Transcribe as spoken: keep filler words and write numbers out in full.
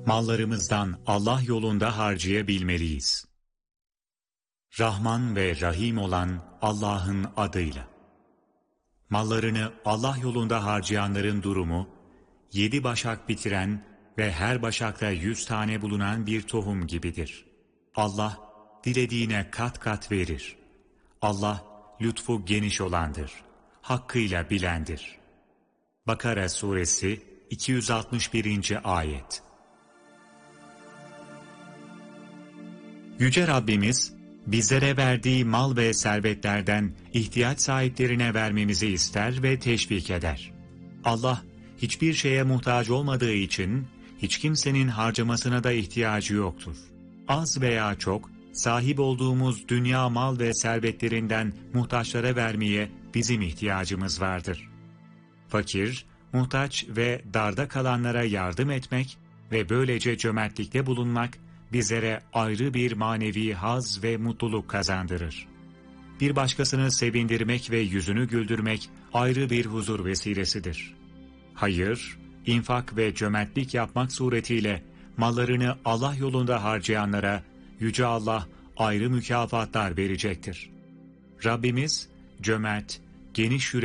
Mallarımızdan Allah yolunda harcayabilmeliyiz. Rahman ve Rahim olan Allah'ın adıyla. Mallarını Allah yolunda harcayanların durumu, yedi başak bitiren ve her başakta yüz tane bulunan bir tohum gibidir. Allah, dilediğine kat kat verir. Allah, lütfu geniş olandır, hakkıyla bilendir. Bakara Suresi iki yüz altmış birinci Ayet. Yüce Rabbimiz, bizlere verdiği mal ve servetlerden ihtiyaç sahiplerine vermemizi ister ve teşvik eder. Allah, hiçbir şeye muhtaç olmadığı için, hiç kimsenin harcamasına da ihtiyacı yoktur. Az veya çok, sahip olduğumuz dünya mal ve servetlerinden muhtaçlara vermeye bizim ihtiyacımız vardır. Fakir, muhtaç ve darda kalanlara yardım etmek ve böylece cömertlikte bulunmak, bizlere ayrı bir manevi haz ve mutluluk kazandırır. Bir başkasını sevindirmek ve yüzünü güldürmek ayrı bir huzur vesilesidir. Hayır, infak ve cömertlik yapmak suretiyle mallarını Allah yolunda harcayanlara Yüce Allah ayrı mükafatlar verecektir. Rabbimiz cömert, geniş yürekli